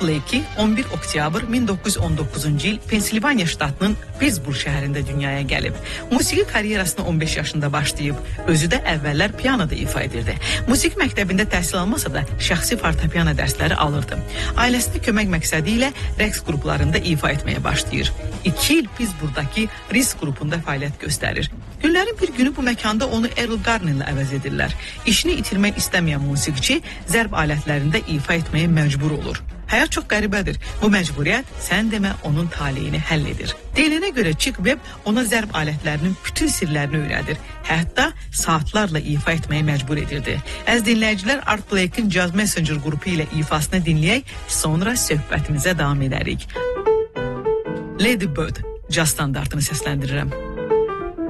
Blakey 11 oktyabr 1919-cu il Pensilvaniya ştatının Pittsburgh şəhərində dünyaya gəlib. Musiqi karyerasını 15 yaşında başlayıb. Özü də əvvəllər pianoda ifa edirdi. Musiqi məktəbində təhsil almasa da şəxsi fortepiano dərsləri alırdı. Ailəsinə kömək məqsədi ilə rəqs qruplarında ifa etməyə başlayır. 2 il Pittsburghdakı Risk qrupunda fəaliyyət göstərir. Günlərin bir günü bu məkanda onu Earl Garner'la əvəz edirlər. İşini itirmək istəməyən musiqiçi zərb alətlərində ifa etməyə məcbur olur. Həyat çox qəribədir. Bu məcburiyyət sən demə onun taleyini həll edir. Deyilənə görə Chick Webb ona zərb alətlərinin bütün sirlərini öyrədir. Hətta saatlarla ifa etməyə məcbur edirdi. Əziz dinləyicilər, Art Blakey'in Jazz Messenger qrupu ilə ifasını dinləyək, sonra söhbətimizə davam edərik. Lady Bird caz standartını səsləndirirəm.